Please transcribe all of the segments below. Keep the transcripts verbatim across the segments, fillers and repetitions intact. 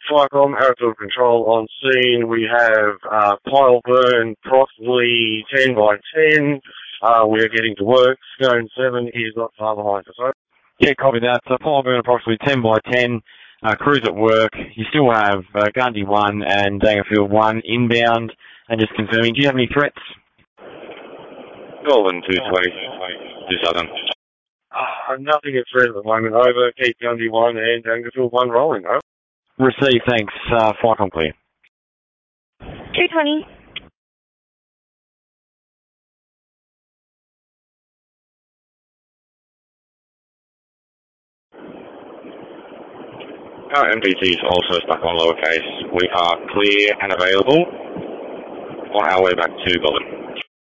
Flycom, airfield control on scene. We have uh, pile burn approximately ten by ten. Uh, we're getting to work. Scone seven is not far behind us. Over. Yeah, copy that. So pile burn approximately ten by ten. Uh, crews at work. You still have uh, Gundy one and Dangerfield one inbound. And just confirming, do you have any threats? Golden two twenty, two Southern. Uh, nothing at threat at the moment. Over. Keep Gundy one and Dangerfield one rolling. Over. Receive, thanks. Uh, Flycom clear. two twenty. Our M P T is also stuck on lowercase. We are clear and available on our way back to Golden.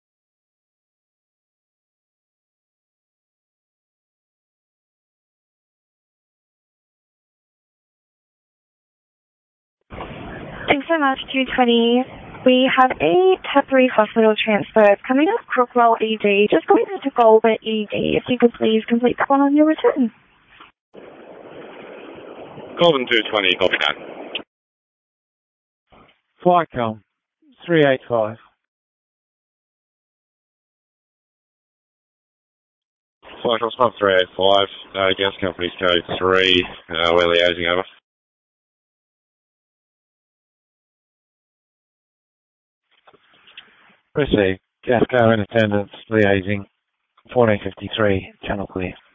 Thanks so much, two twenty. We have a Tappery Hospital transfer coming up, Crookwell E D. Just going into Golden E D. If you could please complete that one on your return. Golden two twenty, copy that. Flycom, three eight five. Flycom, Spot three eight five, uh, gas company's code three, uh, we're liaising over. Receive. Gasco in attendance, liaising, fourteen fifty-three, channel clear.